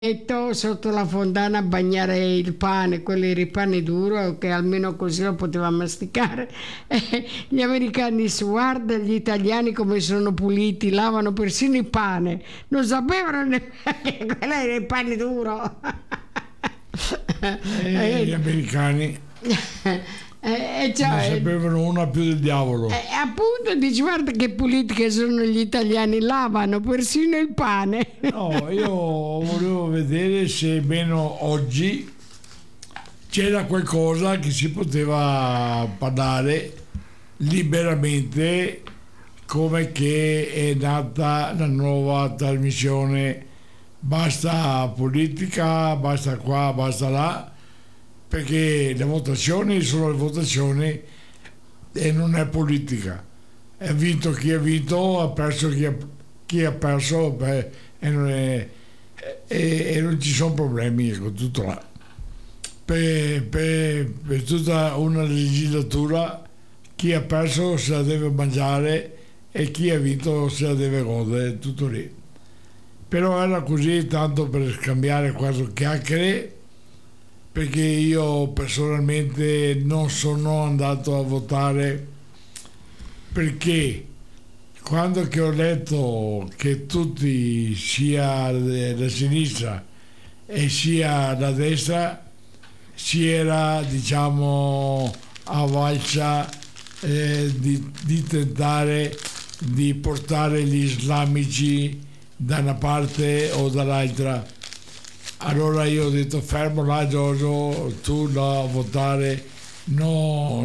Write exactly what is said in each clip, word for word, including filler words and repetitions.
metto sotto la fontana a bagnare il pane, quello era il pane duro, che almeno così lo poteva masticare. E gli americani si guarda gli italiani come sono puliti, lavano persino il pane, non sapevano nemmeno che quello era il pane duro. E gli americani E, e cioè, ne sapevano una più del diavolo. E appunto dici, guarda che puliti che sono gli italiani, lavano persino il pane. No, io volevo vedere se meno oggi c'era qualcosa che si poteva parlare liberamente, come che è nata la nuova trasmissione basta politica, basta qua, basta là, perché le votazioni sono le votazioni e non è politica. Ha vinto chi ha vinto, ha perso chi ha, chi ha perso, beh, e, non è, e, e non ci sono problemi con tutto là. Per, per, per tutta una legislatura chi ha perso se la deve mangiare e chi ha vinto se la deve godere, tutto lì. Però era così tanto per scambiare quattro chiacchiere, perché io personalmente non sono andato a votare, perché quando che ho letto che tutti, sia la sinistra e sia la destra, si era, diciamo, a valsa eh, di, di tentare di portare gli islamici da una parte o dall'altra. Allora io ho detto fermo là Giorgio, tu no, a votare no,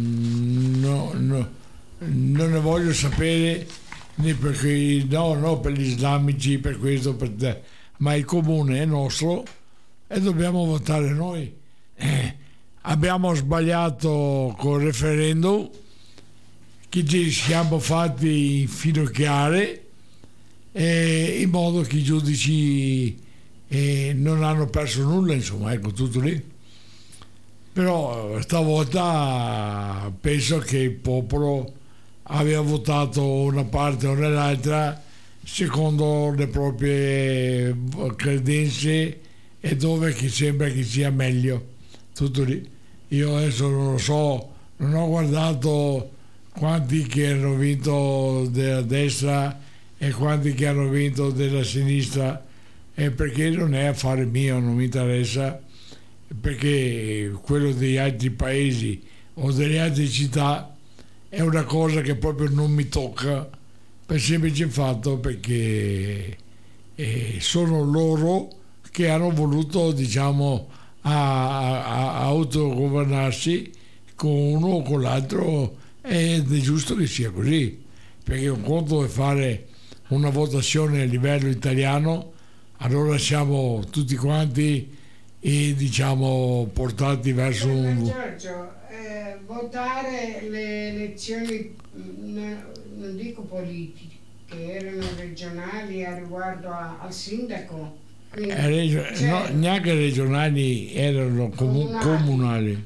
no, no, non ne voglio sapere, né perché no, no per gli islamici, per questo, per te, ma il comune è nostro e dobbiamo votare noi. Eh, abbiamo sbagliato col referendum, che ci siamo fatti finocchiare, eh, in modo che i giudici e non hanno perso nulla, insomma, ecco, tutto lì. Però stavolta penso che il popolo aveva votato una parte o nell'altra secondo le proprie credenze e dove che sembra che sia meglio, tutto lì. Io adesso non lo so, non ho guardato quanti che hanno vinto della destra e quanti che hanno vinto della sinistra, eh, perché non è affare mio, non mi interessa, perché quello degli altri paesi o delle altre città è una cosa che proprio non mi tocca, per semplice fatto perché eh, sono loro che hanno voluto, diciamo, a, a, a autogovernarsi con uno o con l'altro, ed è giusto che sia così, perché un conto è fare una votazione a livello italiano, allora siamo tutti quanti e diciamo portati verso un... Giorgio, eh, votare le elezioni, non, non dico politiche, erano regionali a riguardo a, al sindaco. Quindi, eh, regio- cioè, no, neanche regionali, erano comu- comunali. comunali.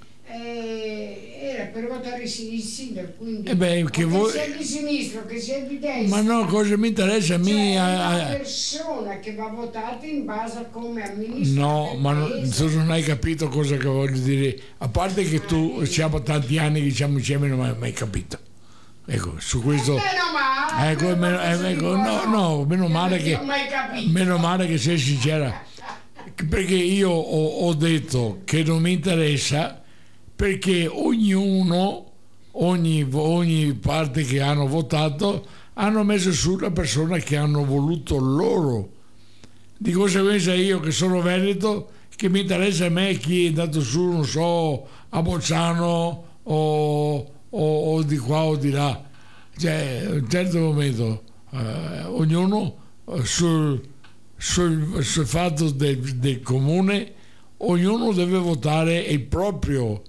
Eh, era per votare il sindaco, quindi Eh beh, che che voi... sia di sinistra che sia di destra. Ma no, cosa mi interessa a Cioè, me? è una a- a- persona che va votata in base a come amministra No, il ma non, paese. tu non hai capito cosa che voglio dire. A parte che tu, siamo tanti anni che siamo insieme e non hai mai capito. Ecco, su questo... Meno male, Ecco, meno, eh, ecco, no, no, meno male che... non ho mai capito. Meno male che sei sincera. Perché io ho, ho detto che non mi interessa, perché ognuno, ogni, ogni parte che hanno votato, hanno messo su la persona che hanno voluto loro. Di conseguenza io che sono veneto, che mi interessa a me chi è andato su, non so, a Bolzano o, o, o di qua o di là. Cioè, a un certo momento eh, ognuno eh, sul, sul, sul fatto del, del comune, ognuno deve votare il proprio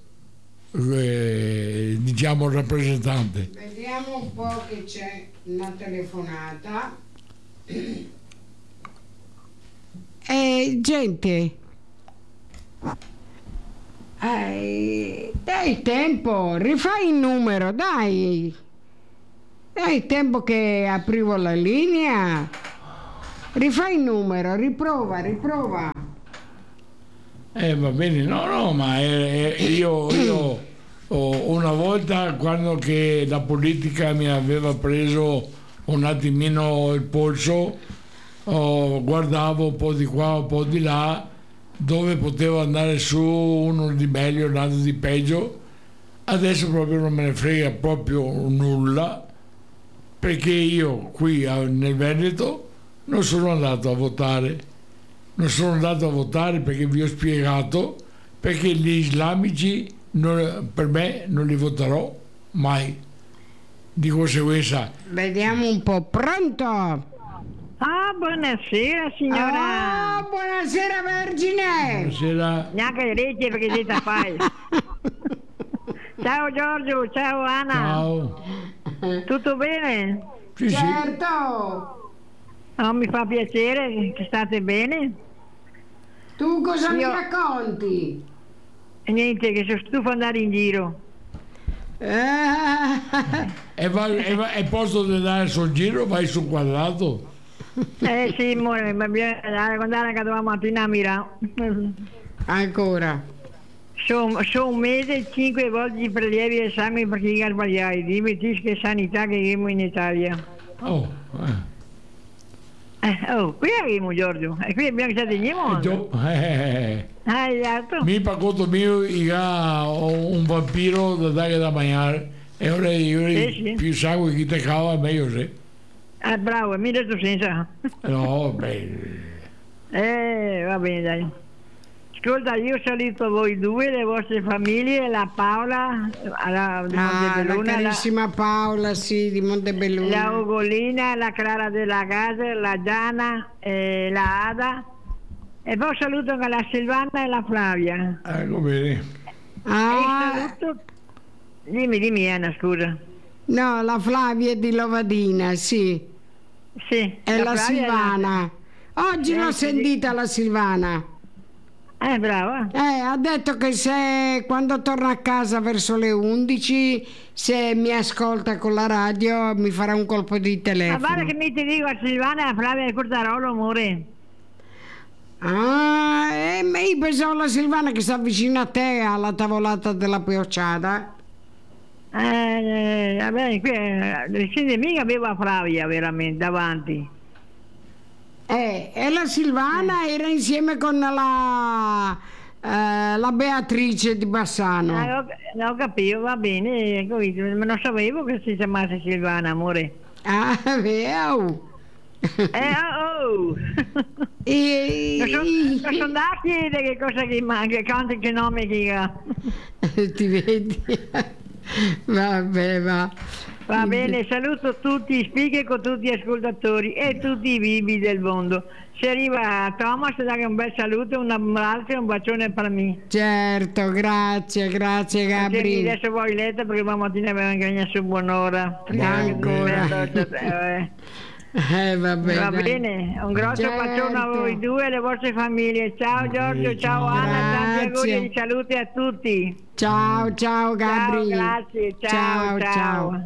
eh, diciamo rappresentante. Vediamo un po' che c'è una telefonata. Eh, gente, eh, dai tempo, rifai il numero, dai. Dai tempo che aprivo la linea. Rifai il numero, riprova, riprova. Eh, va bene, no, no, ma eh, eh, io, io oh, una volta quando che la politica mi aveva preso un attimino il polso, oh, guardavo un po' di qua, un po' di là, dove potevo andare su uno di meglio, un altro di peggio. Adesso proprio non me ne frega proprio nulla, perché io qui nel Veneto non sono andato a votare. Non sono andato a votare perché vi ho spiegato, perché gli islamici non, per me non li voterò mai. Di conseguenza. Vediamo un po', pronto? Ah, buonasera signora. Ah, buonasera Vergine. Buonasera. Neanche rete perché siete fai. Ciao Giorgio, ciao Anna. Ciao. Tutto bene? Sì, sì. Certo. Oh, mi fa piacere che state bene. Tu cosa mi Io- racconti? E niente, che sono stufo di andare in giro. Eh, E, va, e, va, e posto di andare sul giro, vai sul quadrato. Eh sì, amore, ma bisogna andare che dovevamo mattina a Milano. ancora. Sono so un mese, cinque volte di prelievi e esami per chi ha sbagliato. Dimmi tu che sanità che abbiamo in Italia. Oh, eh. Eh, oh, qui abbiamo Giorgio, e qui abbiamo stati in E mondo. giù, eh. Ah, esatto. Mi per conto mio ha un vampiro da dare da mangiare e ora io Sì, sì. più sangue che te cava meglio sì. Ah, bravo, mi hai detto senza. No, beh, Eh, va bene, dai. Ascolta, io saluto voi due, le vostre famiglie, la Paola, la di Ah, la Montebelluna, la, carissima Paola, sì, di la Montebelluna. Ugolina, la Clara della Casa, la Giana, e la Ada. E poi saluto anche la Silvana e la Flavia. ecco bene. Ah, E saluto... Dimmi, dimmi Anna, scusa. no, la Flavia è di Lovadina, sì. Sì. E la, Flavia è Silvana. Oggi Eh, l'ho sì. sentita la Silvana. Eh, brava. Eh, ha detto che se quando torna a casa verso le undici, se mi ascolta con la radio, mi farà un colpo di Ma telefono. guarda che mi ti dico a Silvana e a Flavia di Cortarolo, amore. Ah, eh, ma io pensavo la Silvana che sta vicino a te alla tavolata della piocciata. Eh, vabbè, qui eh, mica avevo a Flavia veramente davanti. Eh, e la Silvana era insieme con la, eh, la Beatrice di Bassano. Ah, ho, ho capito, va bene, ho capito, ma non sapevo che si chiamasse Silvana, amore. Ah, vero? Eh, oh, oh. E, Non sono so da chiedere che cosa che manca, quanti che nome che ha. ti vedi? Vabbè, va. Va bene, saluto tutti i speaker con tutti gli ascoltatori e tutti i vivi del mondo. Se arriva Thomas, dare un bel saluto, un abbraccio e un bacione per me. Certo, grazie, grazie Perché Gabri. adesso voi letto perché la mattina abbiamo anche su buon'ora. Ancora. Eh, Eh, vabbè, Va dai. bene, un grosso Certo. bacione a voi due e alle vostre famiglie. Ciao Giorgio, ciao Anna, tanti Grazie. auguri di salute a tutti. Ciao, ciao Gabri. Ciao, grazie, ciao, ciao.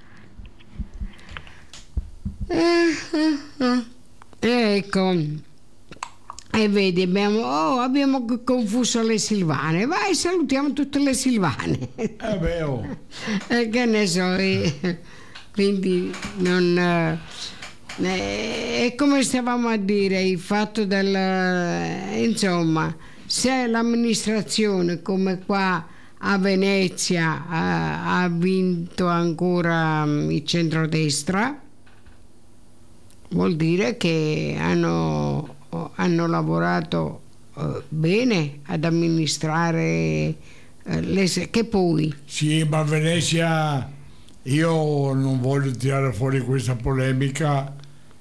Eh, eh, eh. Ecco, e vedi, abbiamo, oh, abbiamo c- confuso le Silvane. Vai, salutiamo tutte le Silvane. Eh beh, oh. Eh, che ne so, eh, quindi non... eh, eh, è come stavamo a dire, il fatto del... eh, insomma, se l'amministrazione come qua a Venezia ha, ha vinto ancora mm, il centrodestra, vuol dire che hanno, hanno lavorato eh, bene ad amministrare eh, le... se- che poi... Sì, ma Venezia, io non voglio tirare fuori questa polemica,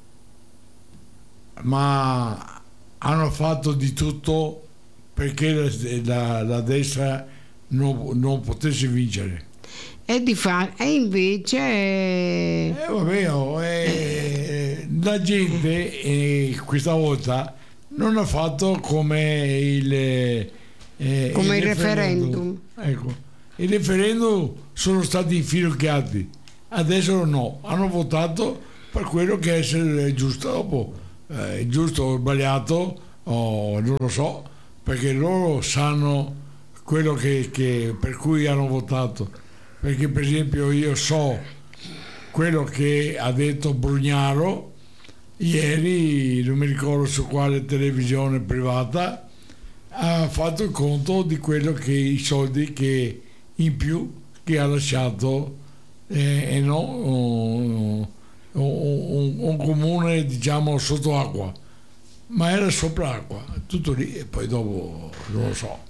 ma hanno fatto di tutto perché la, la- la destra non, non potesse vincere. E, di fa- e invece Eh, vabbè, oh, eh, la gente eh, questa volta non ha fatto come il, eh, Come il referendum. Ecco, i referendum sono stati infinocchiati, adesso no, hanno votato per quello che è essere giusto. Dopo eh, giusto o sbagliato, o non lo so, perché loro sanno quello che, che per cui hanno votato. Perché per esempio io so quello che ha detto Brugnaro ieri, non mi ricordo su quale televisione privata, ha fatto il conto di quello che i soldi che in più che ha lasciato, eh, e no un, un, un comune diciamo sotto acqua, ma era sopra acqua, tutto lì, e poi dopo non lo so.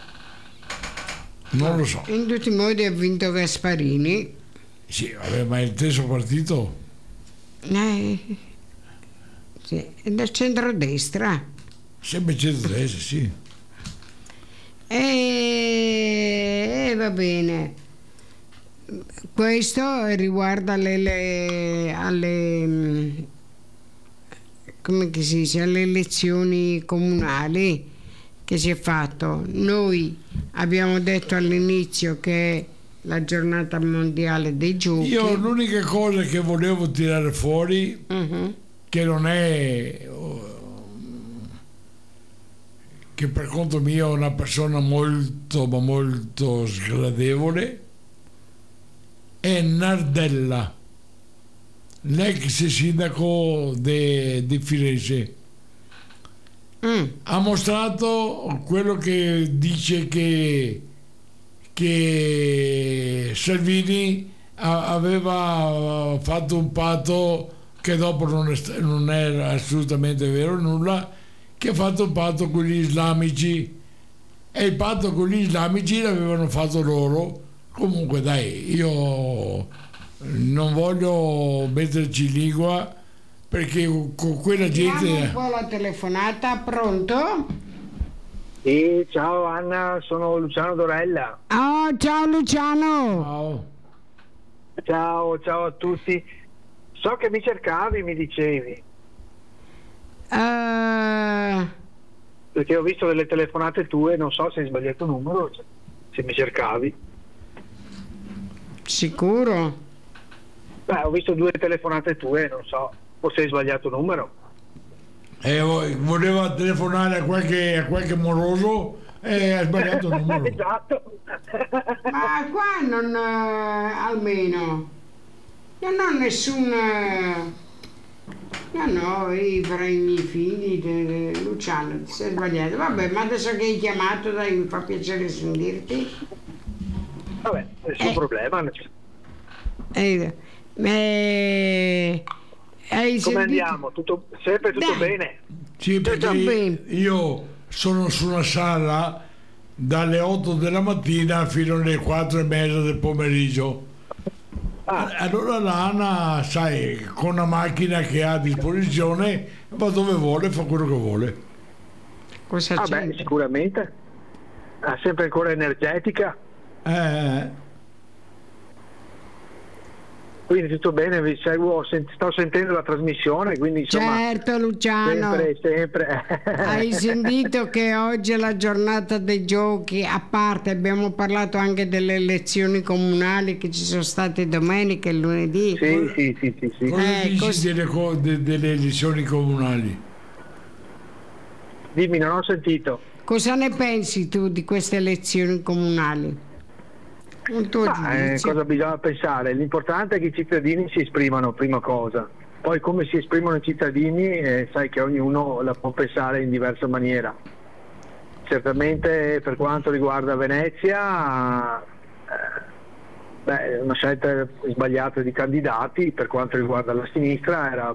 Non lo so. In tutti i modi ha vinto Gasparini. Sì, vabbè, ma è il terzo partito? Eh, sì, è del centrodestra. Sempre centrodestra, sì. E, e va bene. Questo riguarda le, le, alle, come che si dice, alle elezioni comunali che si è fatto. Noi abbiamo detto all'inizio che è la giornata mondiale dei giochi. Io l'unica cosa che volevo tirare fuori, uh-huh. che non è, che per conto mio è una persona molto ma molto sgradevole, è Nardella, l'ex sindaco di Firenze. Mm. Ha mostrato quello che dice che, che Salvini a, aveva fatto un patto che dopo non, è, non era assolutamente vero nulla, che ha fatto un patto con gli islamici, e il patto con gli islamici l'avevano fatto loro. Comunque dai, io non voglio metterci in lingua, perché con quella gente... Vediamo un po' la telefonata, pronto? Sì, ciao Anna, sono Luciano Dorella. Oh, ciao Luciano! Ciao. Ciao, ciao a tutti. So che mi cercavi, mi dicevi. Uh... Perché ho visto delle telefonate tue, non so se hai sbagliato il numero, se mi cercavi. Sicuro? Beh, ho visto due telefonate tue, non so, forse hai sbagliato il numero. Eh, voleva telefonare a qualche, a qualche moroso e ha sbagliato il numero. Esatto. Ma qua non, eh, almeno, io non ho nessun, eh, io no, i, per i miei figli, de, de, Luciano, ti sei sbagliato. Vabbè, ma adesso che hai chiamato, dai, mi fa piacere sentirti. Vabbè, nessun eh. problema. Eh, eh, hai Come sentito? andiamo? Tutto, sempre tutto Dai. bene? Sì, perché Tutto bene. io sono sulla sala dalle otto della mattina fino alle quattro e mezza del pomeriggio. Ah. Allora l'Anna, sai, con una macchina che ha a disposizione, va dove vuole, fa quello che vuole. Cosa Ah c'è? beh, sicuramente. Ha sempre ancora energetica. Eh, Quindi tutto bene, vi seguo, sent- sto sentendo la trasmissione, quindi insomma... Certo Luciano, Sempre, sempre. hai sentito che oggi è la giornata dei giochi, a parte abbiamo parlato anche delle elezioni comunali che ci sono state domenica e lunedì. Sì, sì, sì, sì, sì. cosa Eh, dici cos- delle, co- de- delle elezioni comunali? Dimmi, non ho sentito. Cosa ne pensi tu di queste elezioni comunali? Un tuo Ma, eh, giudizio? cosa bisogna pensare? L'importante è che i cittadini si esprimano, prima cosa. Poi come si esprimono i cittadini, eh, sai che ognuno la può pensare in diversa maniera. Certamente per quanto riguarda Venezia, eh, beh, una scelta sbagliata di candidati. Per quanto riguarda la sinistra era,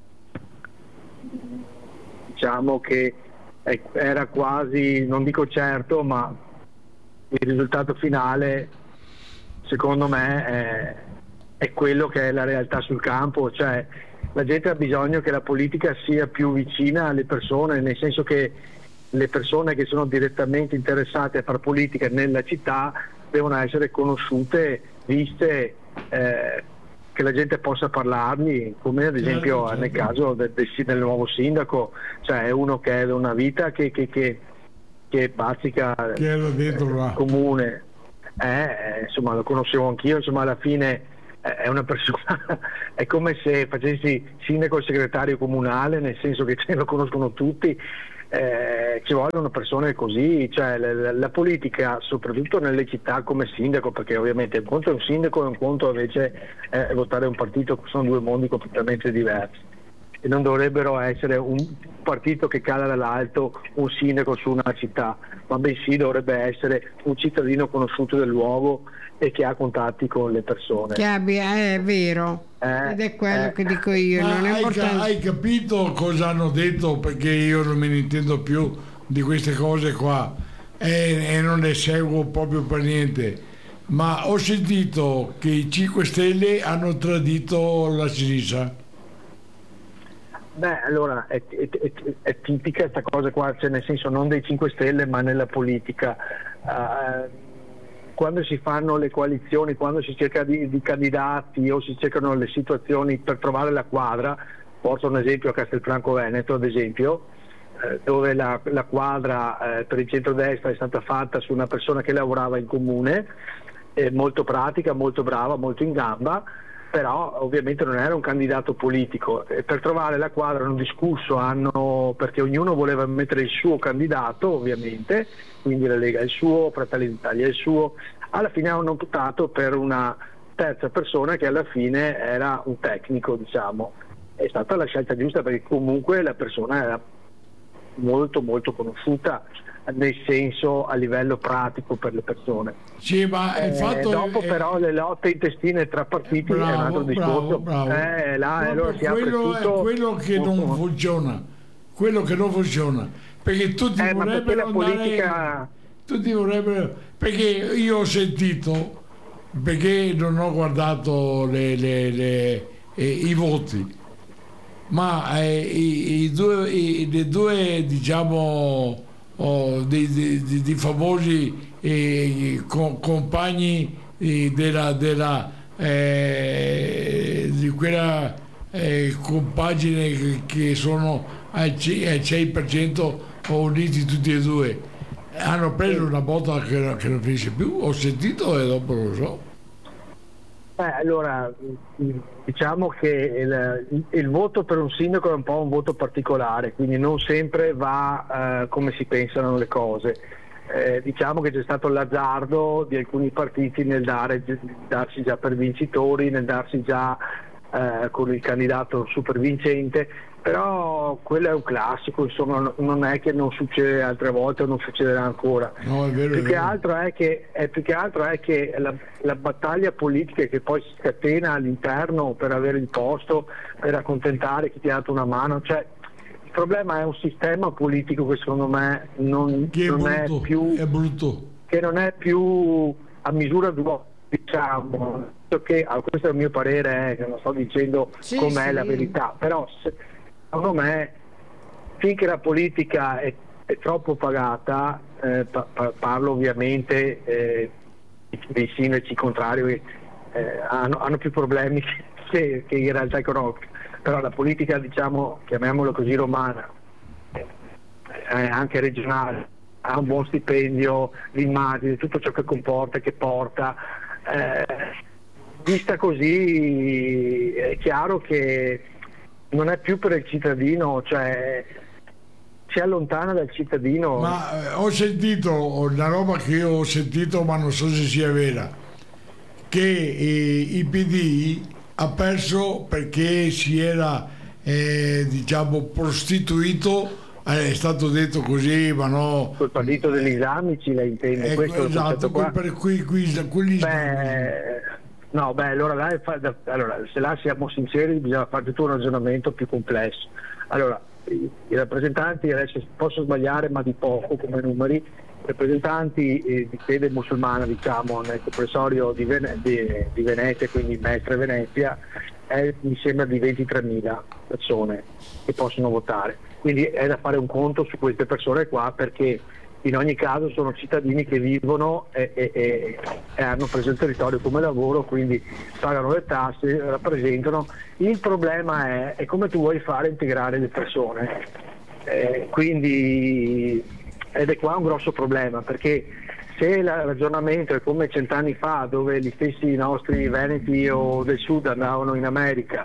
diciamo che era quasi, non dico certo, ma il risultato finale secondo me è, è quello che è la realtà sul campo. Cioè la gente ha bisogno che la politica sia più vicina alle persone, nel senso che le persone che sono direttamente interessate a fare politica nella città devono essere conosciute, viste, eh, che la gente possa parlargli, come ad esempio certo, nel caso del, del, del nuovo sindaco, cioè è uno che è da una vita che, che, che, che bazzica che era dentro là. Comune, eh, insomma lo conoscevo anch'io, insomma alla fine è una persona, è come se facessi sindaco e segretario comunale, nel senso che ce lo conoscono tutti. Eh, ci vogliono persone così, cioè la, la politica, soprattutto nelle città come sindaco, perché ovviamente un conto è un sindaco e un conto invece è votare un partito, sono due mondi completamente diversi e non dovrebbero essere un partito che cala dall'alto un sindaco su una città, ma bensì dovrebbe essere un cittadino conosciuto del luogo e che ha contatti con le persone. Che abbia, è vero, Eh, ed è quello eh. che dico io, Ma non è hai, ca- importante. hai capito cosa hanno detto? Perché io non me ne intendo più di queste cose qua e, e non le seguo proprio per niente. Ma ho sentito che i cinque Stelle hanno tradito la sinistra. Beh, allora è, è- è- è tipica questa cosa qua, cioè nel senso non dei cinque Stelle ma nella politica. Eh, quando si fanno le coalizioni, quando si cerca di, di candidati o si cercano le situazioni per trovare la quadra, porto un esempio a Castelfranco Veneto ad esempio, eh, dove la, la quadra eh, per il centrodestra è stata fatta su una persona che lavorava in comune, eh, molto pratica, molto brava, molto in gamba, però ovviamente non era un candidato politico e per trovare la quadra hanno discusso, hanno, perché ognuno voleva mettere il suo candidato ovviamente, quindi la Lega è il suo, Fratelli d'Italia è il suo, alla fine hanno optato per una terza persona che alla fine era un tecnico, diciamo. È stata la scelta giusta perché comunque la persona era molto molto conosciuta nel senso a livello pratico per le persone. Sì, ma il Eh, fatto dopo è, però le lotte intestine tra partiti è un altro bravo, discorso. bravo, bravo. Eh, là, allora si apre quello è tutto. quello che non funziona, quello che non funziona, perché tutti Eh, ma perché vorrebbero la andare, politica... tutti vorrebbero, perché io ho sentito, perché non ho guardato le, le- le- eh, i voti, ma eh, i, i due, i- le due diciamo oh, di, di- di- di famosi eh, co- compagni eh, della, della eh, di quella eh, compagine che, che sono al, ci- al sei per cento uniti tutti e due, hanno preso una botta che, che non finisce più, ho sentito e dopo non lo so. Eh, allora, mh, diciamo che il, il voto per un sindaco è un po' un voto particolare, quindi non sempre va eh, come si pensano le cose. Eh, diciamo che c'è stato l'azzardo di alcuni partiti nel dare, darsi già per vincitori, nel darsi già eh, con il candidato super vincente, però quello è un classico, insomma non è che non succede altre volte o non succederà ancora. No, è vero, è Più che vero. altro è che, è, più che, altro è che la, la battaglia politica che poi si scatena all'interno per avere il posto, per accontentare chi ti ha dato una mano, cioè il problema è un sistema politico che secondo me non, Che è non è brutto, più è brutto. che non è più a misura d'uomo, diciamo, che, ah, questo è il mio parere, eh, che non sto dicendo Sì, com'è sì. la verità, però se, secondo me finché la politica è, è troppo pagata, eh, pa- pa- parlo ovviamente eh, dei sindaci contrari, eh, hanno, hanno più problemi che, che in realtà economica, però la politica, diciamo, chiamiamolo così, romana, eh, è anche regionale, ha un buon stipendio, l'immagine, tutto ciò che comporta e che porta, eh, vista così è chiaro che non è più per il cittadino, cioè si allontana dal cittadino. Ma eh, ho sentito una roba che io ho sentito, ma non so se sia vera, che eh, il P D ha perso perché si era eh, diciamo prostituito, eh, è stato detto così, ma no. Col partito degli islamici la intende, Ecco, questo è il esatto, concetto qua. quel per cui, qui, quelli Beh, no, beh, allora, là è fa- da- allora, se là siamo sinceri bisogna fare tutto un ragionamento più complesso. Allora, i, i rappresentanti, adesso posso sbagliare ma di poco come numeri, i rappresentanti eh, di fede musulmana, diciamo, nel comprensorio di, Vene- di, di Venezia, quindi Mestre Venezia, è, mi sembra di ventitremila persone che possono votare. Quindi è da fare un conto su queste persone qua, perché in ogni caso sono cittadini che vivono e, e- e- e hanno preso il territorio come lavoro, quindi pagano le tasse, rappresentano. Il problema è, è come tu vuoi fare integrare le persone. Eh, quindi ed è qua un grosso problema, perché se il ragionamento è come cent'anni fa, dove gli stessi nostri veneti o del sud andavano in America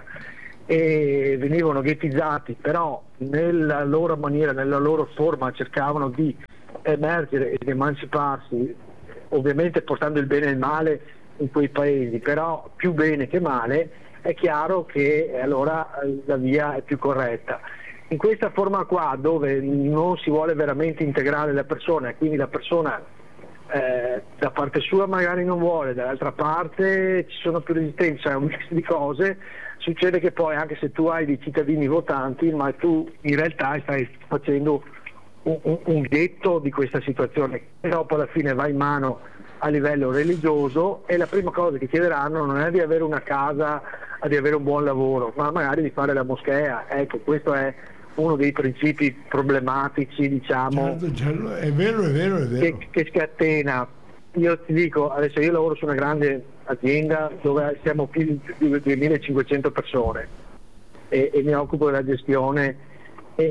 e venivano ghettizzati, però nella loro maniera, nella loro forma cercavano di emergere ed emanciparsi, ovviamente portando il bene e il male in quei paesi, però più bene che male, è chiaro che allora la via è più corretta. In questa forma qua, dove non si vuole veramente integrare la persona e quindi la persona eh, da parte sua magari non vuole, dall'altra parte ci sono più resistenze, è un mix di cose, succede che poi anche se tu hai dei cittadini votanti, ma tu in realtà stai facendo un, un, un ghetto di questa situazione, e dopo alla fine va in mano a livello religioso e la prima cosa che chiederanno non è di avere una casa, di avere un buon lavoro, ma magari di fare la moschea. Ecco, questo è uno dei principi problematici, diciamo, certo, certo. È vero, è vero, è vero. Che, che scatena. Io ti dico, adesso io lavoro su una grande azienda dove siamo più di duemilacinquecento persone e, e mi occupo della gestione e,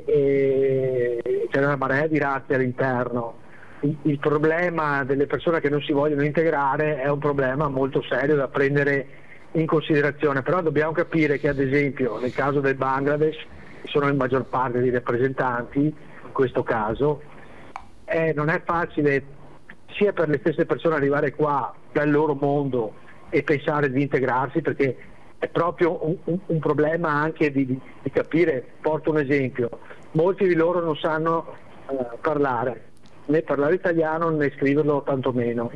e c'è una marea di razze all'interno. Il, il problema delle persone che non si vogliono integrare è un problema molto serio da prendere in considerazione, però dobbiamo capire che ad esempio nel caso del Bangladesh, che sono in maggior parte dei rappresentanti in questo caso, eh, non è facile sia per le stesse persone arrivare qua dal loro mondo e pensare di integrarsi, perché è proprio un, un, un problema anche di, di, di capire. Porto un esempio: molti di loro non sanno uh, parlare né parlare italiano né scriverlo tantomeno,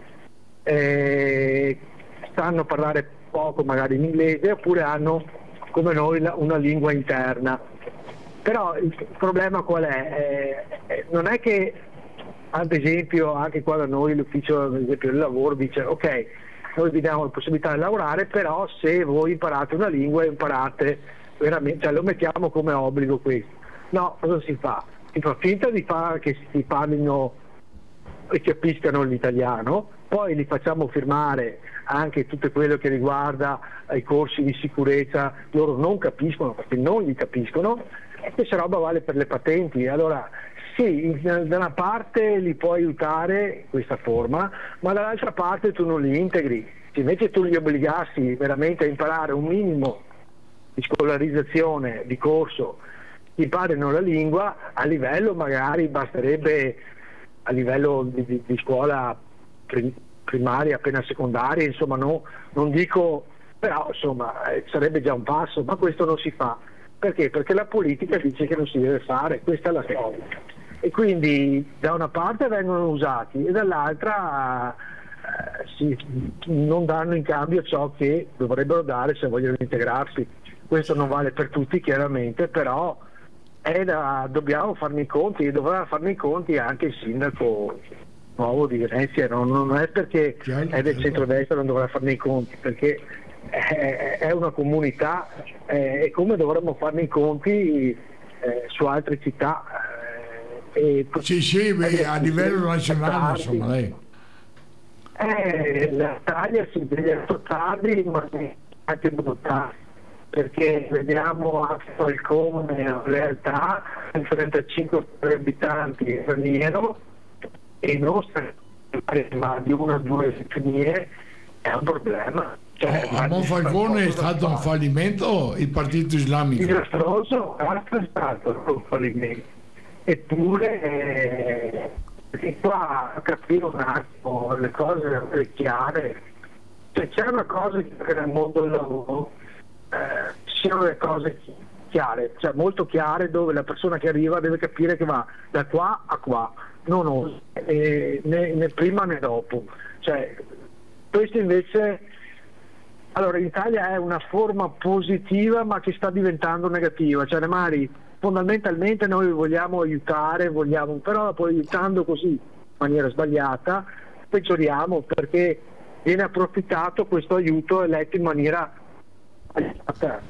eh, sanno parlare poco magari in inglese, oppure hanno come noi una lingua interna. Però il problema qual è? Eh, eh, non è che ad esempio anche qua da noi l'ufficio ad esempio del lavoro dice ok, noi vi diamo la possibilità di lavorare, però se voi imparate una lingua imparate veramente, cioè lo mettiamo come obbligo questo. No, cosa si fa? Si fa finta di fare che si parlino e capiscano l'italiano, poi li facciamo firmare anche tutto quello che riguarda i corsi di sicurezza, loro non capiscono perché non li capiscono, e questa roba vale per le patenti. Allora sì, da una parte li puoi aiutare in questa forma, ma dall'altra parte tu non li integri. Se invece tu li obbligassi veramente a imparare un minimo di scolarizzazione, di corso, imparino la lingua, a livello magari basterebbe a livello di, di, di scuola prim, primaria, appena secondaria, insomma no, non dico, però insomma eh, sarebbe già un passo, ma questo non si fa. Perché? Perché la politica dice che non si deve fare, questa è la storia. E quindi da una parte vengono usati e dall'altra eh, si, non danno in cambio ciò che dovrebbero dare se vogliono integrarsi. Questo non vale per tutti chiaramente, però è da, dobbiamo farne i conti, e dovrà farne i conti anche il sindaco nuovo di Venezia. Non, non è perché Chiaro, è del certo. centrodestra non dovrà farne i conti, perché è, è una comunità eh, e come dovremmo farne i conti eh, su altre città. Eh, e, Sì, sì, beh, a livello nazionale, insomma, lei. Eh, la taglia si vede tardi, ma anche molto tardi, perché vediamo anche Falcone, in realtà trentacinque abitanti straniero e non ma di una o due etnie è un problema. Cioè, Oh, a Monfalcone è stato un fallimento il partito islamico. Disastroso, è stato un fallimento. Eppure eh, perché qua a capire un attimo le cose chiare, cioè c'è una cosa che nel mondo del lavoro eh, siano le cose chiare, cioè molto chiare, dove la persona che arriva deve capire che va da qua a qua, non oltre, eh, né, né prima né dopo. Cioè, questo invece, allora in Italia è una forma positiva ma che sta diventando negativa, cioè magari fondamentalmente noi vogliamo aiutare, vogliamo, però poi aiutando così in maniera sbagliata peggioriamo, perché viene approfittato questo aiuto e letto in maniera sbagliata.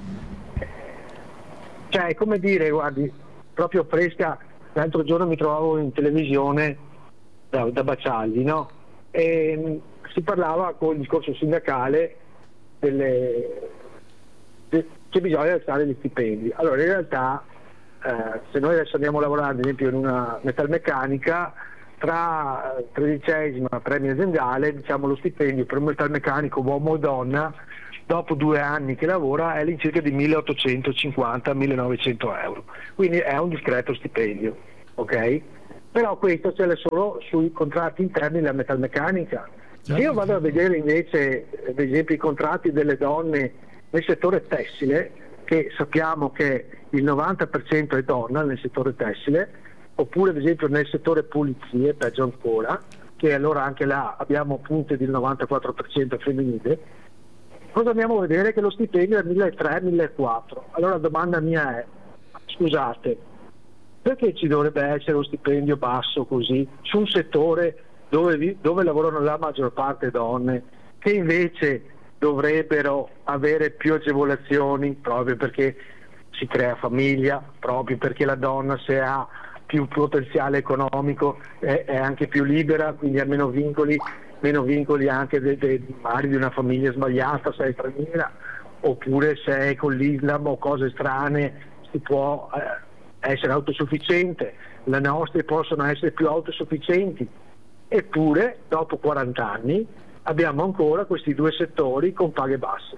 Cioè è come dire, guardi, proprio fresca, l'altro giorno mi trovavo in televisione da, da Bacialli, no? E si parlava con il discorso sindacale delle, de, che bisogna alzare gli stipendi. Allora in realtà Eh, se noi adesso andiamo a lavorare ad esempio in una metalmeccanica, tra tredicesima premio aziendale, diciamo lo stipendio per un metalmeccanico uomo o donna dopo due anni che lavora è all'incirca di milleottocentocinquanta millenovecento euro, quindi è un discreto stipendio, ok? Però questo ce l'è solo sui contratti interni della metalmeccanica. Se io vado a vedere invece ad esempio i contratti delle donne nel settore tessile, che sappiamo che il novanta per cento è donna nel settore tessile, oppure ad esempio nel settore pulizie, peggio ancora, che allora anche là abbiamo punte del novantaquattro per cento femminile, cosa andiamo a vedere? Che lo stipendio è milletrecento millequattrocento. Allora la domanda mia è, scusate, perché ci dovrebbe essere uno stipendio basso così su un settore dove, vi, dove lavorano la maggior parte donne, che invece dovrebbero avere più agevolazioni proprio perché si crea famiglia, proprio perché la donna se ha più potenziale economico è, è anche più libera, quindi ha meno vincoli, meno vincoli anche de, de, magari di una famiglia sbagliata se è straniera, oppure se è con l'Islam o cose strane si può eh, essere autosufficiente, le nostre possono essere più autosufficienti, eppure dopo quaranta anni abbiamo ancora questi due settori con paghe basse.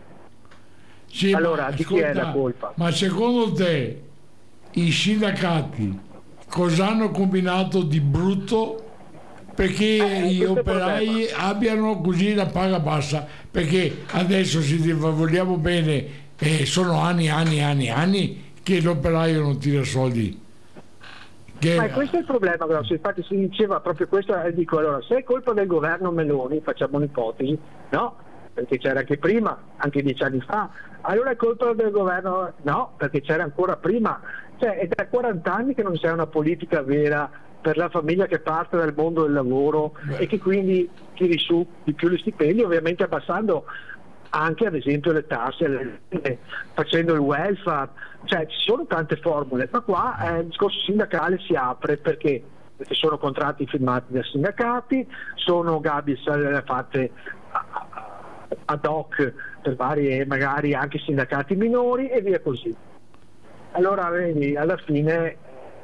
Sì, allora ma, di ascolta, chi è la colpa? Ma secondo te i sindacati cosa hanno combinato di brutto perché Eh, gli questo è il operai problema. abbiano così la paga bassa? Perché adesso, se vogliamo bene, eh, sono anni anni anni anni che l'operaio non tira soldi. Che... Ma questo è il problema grosso, infatti si diceva proprio questo, e dico allora, se è colpa del governo Meloni, facciamo un'ipotesi, no, perché c'era anche prima, anche dieci anni fa, allora è colpa del governo, no, perché c'era ancora prima, cioè è da quaranta anni che non c'è una politica vera per la famiglia che parte dal mondo del lavoro Beh. e che quindi tiri su di più gli stipendi, ovviamente abbassando anche ad esempio le tasse, le, facendo il welfare, cioè ci sono tante formule, ma qua eh, il discorso sindacale si apre perché? Perché sono contratti firmati da sindacati, sono gabbie fatte ad hoc per varie magari anche sindacati minori e via così. Allora vedi, alla fine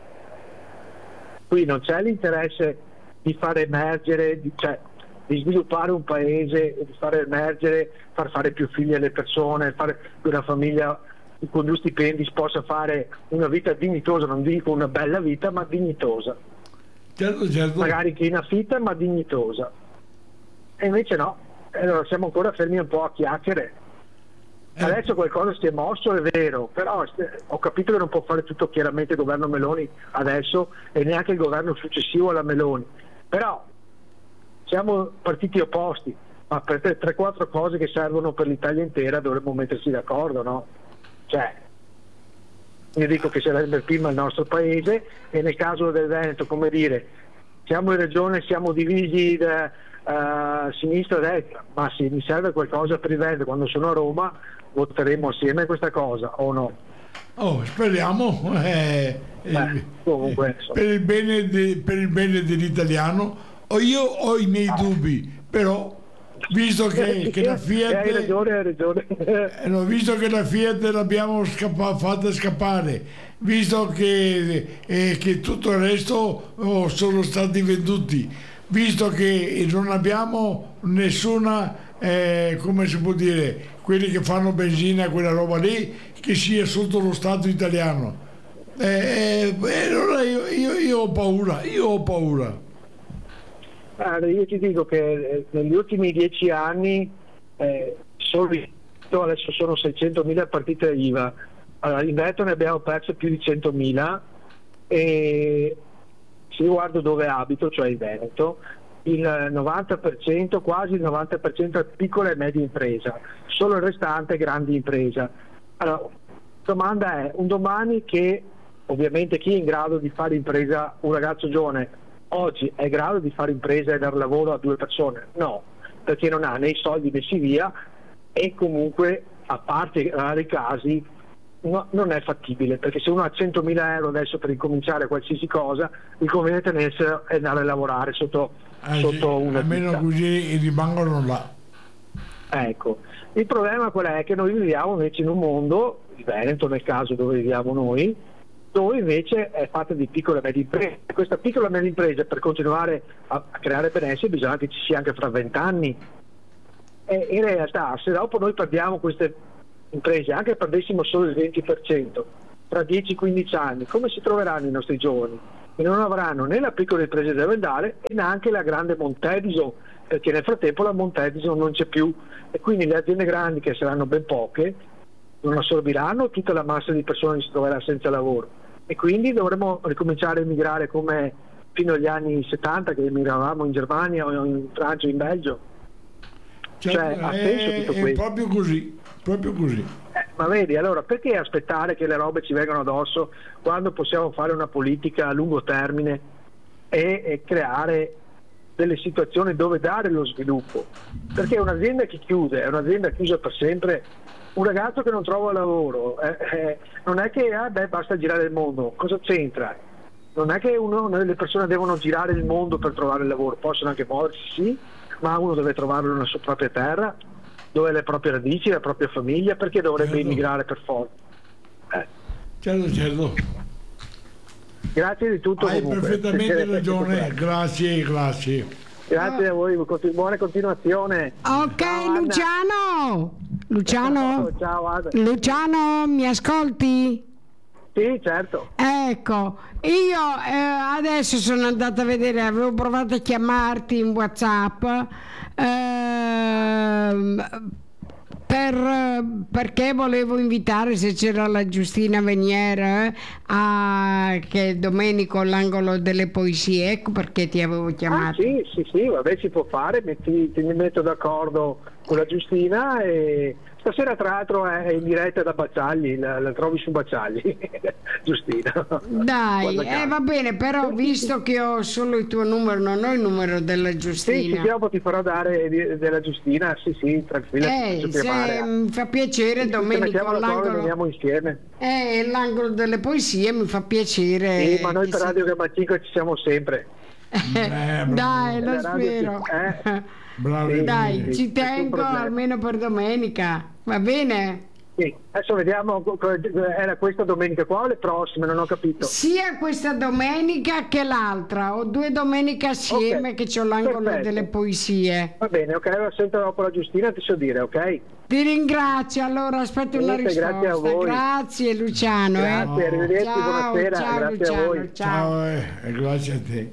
qui non c'è l'interesse di far emergere, di, cioè di sviluppare un paese, di far emergere, far fare più figli alle persone, fare che una famiglia con due stipendi possa fare una vita dignitosa, non dico una bella vita, ma dignitosa. Certo, certo. Magari che in affitta, ma dignitosa. E invece no, allora siamo ancora fermi un po' a chiacchiere. Eh. Adesso qualcosa si è mosso, è vero, però ho capito che non può fare tutto chiaramente il governo Meloni adesso e neanche il governo successivo alla Meloni. Però siamo partiti opposti, ma per tre quattro cose che servono per l'Italia intera dovremmo mettersi d'accordo, no? Cioè, io dico che sarebbe prima il nostro paese e nel caso del Veneto, come dire, siamo in regione, siamo divisi da uh, sinistra e destra, ma se mi serve qualcosa per il Veneto quando sono a Roma voteremo assieme questa cosa o no? Oh, speriamo eh, Beh, eh, comunque, per, il bene de, per il bene dell'italiano. O io ho i miei dubbi, però visto che, che la Fiat hai ragione, hai ragione. eh, no, visto che la Fiat l'abbiamo scappa, fatta scappare, visto che, eh, che tutto il resto oh, sono stati venduti, visto che non abbiamo nessuna eh, come si può dire, quelli che fanno benzina, quella roba lì, che sia sotto lo Stato italiano, eh, eh, allora io, io, io ho paura, io ho paura. Allora, io ti dico che eh, negli ultimi dieci anni eh, solo adesso sono seicentomila partite I V A, allora, in Veneto ne abbiamo perse più di centomila e se io guardo dove abito, cioè il Veneto, il novanta per cento, quasi il novanta per cento è piccola e media impresa, solo il restante è grande impresa. Allora, la domanda è, un domani che ovviamente chi è in grado di fare impresa, un ragazzo giovane, oggi è in grado di fare impresa e dar lavoro a due persone? No, perché non ha né i soldi messi via e comunque, a parte rari casi, no, non è fattibile, perché se uno ha centomila euro adesso per incominciare qualsiasi cosa, il conveniente è andare a lavorare sotto, Ah, sotto sì, una almeno ditta. così rimangono là. Ecco, il problema qual è? Che noi viviamo invece in un mondo, il Veneto nel caso dove viviamo noi, dove invece è fatta di piccole e medie imprese. Questa piccola e media impresa, per continuare a, a creare benessere, bisogna che ci sia anche fra vent'anni. E in realtà, se dopo noi perdiamo queste imprese, anche perdessimo solo il venti per cento, tra dieci quindici anni, come si troveranno i nostri giovani? E non avranno né la piccola impresa dove andare e neanche la grande Montedison, perché nel frattempo la Montedison non c'è più, e quindi le aziende grandi, che saranno ben poche, non assorbiranno tutta la massa di persone che si troverà senza lavoro, e quindi dovremo ricominciare a emigrare come fino agli anni settanta, che emigravamo in Germania o in Francia o in Belgio. Cioè, Cioè, ha senso è, tutto è questo? proprio così, proprio così. Eh, ma vedi, allora perché aspettare che le robe ci vengano addosso quando possiamo fare una politica a lungo termine e, e creare delle situazioni dove dare lo sviluppo? Perché un'azienda che chiude è un'azienda chiusa per sempre. Un ragazzo che non trova lavoro eh, eh, non è che ah, beh, basta girare il mondo, cosa c'entra? Non è che uno, le persone devono girare il mondo per trovare il lavoro, possono anche muoversi, sì, ma uno deve trovarlo nella sua propria terra, dove ha le proprie radici, la propria famiglia, perché dovrebbe Certo. immigrare per forza? Eh. Certo, certo. Grazie di tutto. Hai comunque. perfettamente ragione, grazie, grazie. Grazie a voi, continu- buona continuazione. Ok, Ciao, Anna. Luciano. Luciano. Ciao Anna. Luciano, mi ascolti? Sì, certo. Ecco, io eh, adesso sono andata a vedere, avevo provato a chiamarti in WhatsApp ehm, per, perché volevo invitare, se c'era la Giustina Venier, a, che è Domenico all'angolo delle poesie, ecco perché ti avevo Ah, chiamato. sì, sì, sì, vabbè, si può fare, metti, ti mi metto d'accordo con la Giustina, e stasera tra l'altro è in diretta da Bacciagli, la, la trovi su Bacciagli, Giustina. Dai, Guarda eh, caso. va bene, però visto che ho solo il tuo numero, non ho il numero della Sì, sì, Giustina. sì, dopo ti farò dare di- della Giustina, sì, sì, tranquilla. ti Eh, faccio chiamare. se mi fa piacere, Sì, Domenico, mettiamo d'accordo e all'angolo, veniamo insieme. eh, l'angolo delle poesie mi fa piacere. Sì, ma noi che per si- Radio Gamma cinque ci siamo sempre. Eh, bravo. Dai, lo La radio spero. ci- eh. Bravi. Sì, Dai, sì, ci nessun tengo problema. almeno per domenica, va bene? Sì, adesso vediamo, era questa domenica qua o le prossime, non ho capito. Sia questa domenica che l'altra, ho due domeniche assieme Ok, che c'ho l'angolo perfetto. delle poesie. Va bene, ok, allora sento dopo la Giustina, ti so dire, ok? Ti ringrazio, allora aspetto una Niente, risposta. grazie a voi. Grazie Luciano. eh. Grazie, arrivederci, Ciao, buonasera, ciao grazie a Luciano, voi. ciao. Ciao, eh, e grazie a te.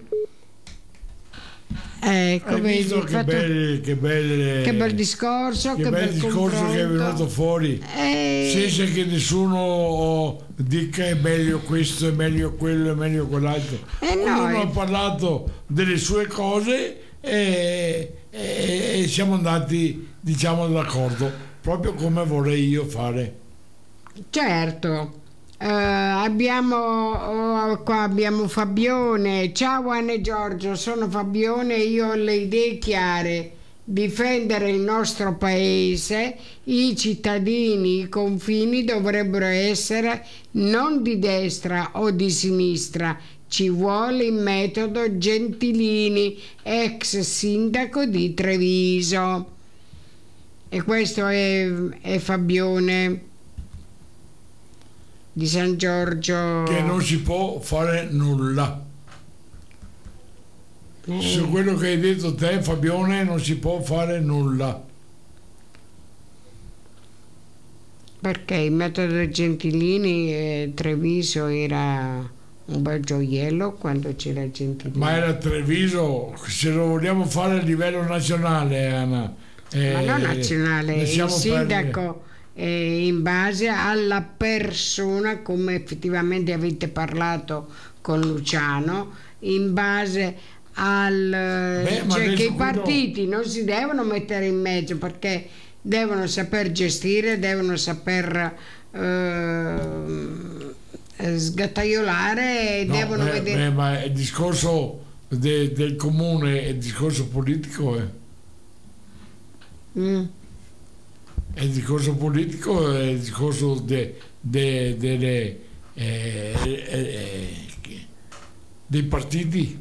Ecco, Hai vedi, visto ho che, fatto- belle, che, belle, che bel discorso, che che, bel bel discorso che è confronto. venuto fuori, Eh, senza che nessuno dica è meglio questo, è meglio quello, è meglio quell'altro. Eh, no, Ognuno eh. ha parlato delle sue cose e, e- e siamo andati, diciamo, d'accordo, proprio come vorrei io fare. certo. Eh, abbiamo oh, qua abbiamo Fabione. Ciao Anna e Giorgio, sono Fabione, io ho le idee chiare. Difendere il nostro paese, i cittadini, i confini dovrebbero essere non di destra o di sinistra. Ci vuole il metodo Gentilini, ex sindaco di Treviso. E questo è, è Fabione di San Giorgio. Che non si può fare nulla. Eh, Su quello che hai detto te, Fabione, non si può fare nulla. perché il metodo Gentilini, eh, Treviso era un bel gioiello quando c'era Gentilini. Ma era Treviso, se lo vogliamo fare a livello nazionale, Anna. eh, Ma non nazionale, il lasciamo sindaco eh, in base alla persona, come effettivamente avete parlato con Luciano, in base al Beh, ma cioè adesso che i quello- partiti non si devono mettere in mezzo, perché devono saper gestire, devono saper eh, sgattaiolare e No, devono beh, vedere. beh, ma il discorso de- del comune e il discorso politico è, Mm. è il discorso politico è il discorso de- de- delle, eh, eh, eh, che- dei partiti.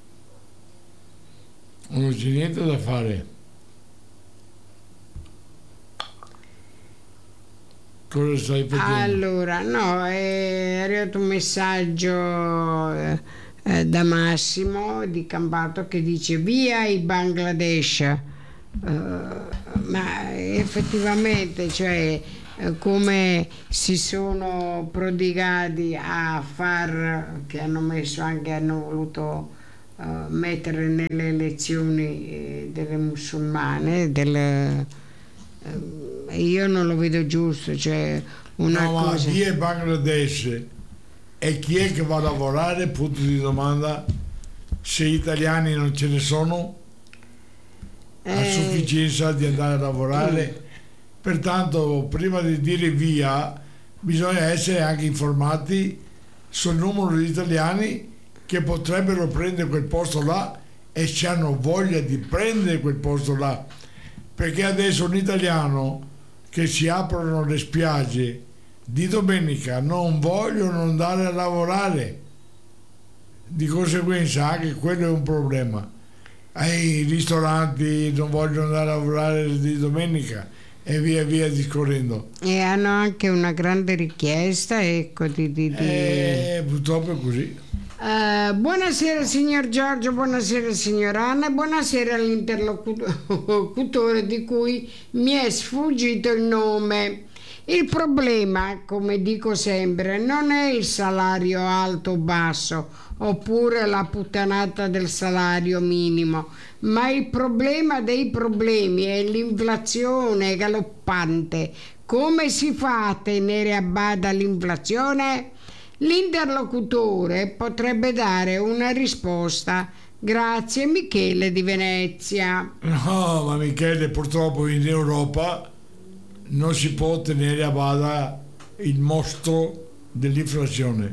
Non c'è niente da fare. cosa stai facendo? Allora, no, è arrivato un messaggio eh, eh, da Massimo di Cambato che dice via i Bangladesh. Uh, ma effettivamente, cioè, eh, come si sono prodigati a far, che hanno messo anche, hanno voluto uh, mettere nelle elezioni eh, delle musulmane, del, uh, io non lo vedo giusto, cioè una No, ma cosa. chi è Bangladesh e chi è che va a lavorare? Punto di domanda. Se italiani non ce ne sono a Eh, sufficienza di andare a lavorare, pertanto prima di dire via bisogna essere anche informati sul numero di italiani che potrebbero prendere quel posto là e se hanno voglia di prendere quel posto là, perché adesso un italiano che si aprono le spiagge di domenica non vogliono andare a lavorare, di conseguenza anche quello è un problema. I ristoranti non vogliono andare a lavorare di domenica e via via discorrendo. e hanno anche una grande richiesta, ecco, di, di, di... E purtroppo è così. Eh, buonasera signor Giorgio, buonasera signor Anna, buonasera all'interlocutore di cui mi è sfuggito il nome. Il problema, come dico sempre, non è il salario alto o basso, oppure la puttanata del salario minimo, ma il problema dei problemi è l'inflazione galoppante. Come si fa a tenere a bada l'inflazione? L'interlocutore potrebbe dare una risposta. Grazie, Michele di Venezia. No, ma Michele, purtroppo in Europa non si può tenere a bada il mostro dell'inflazione.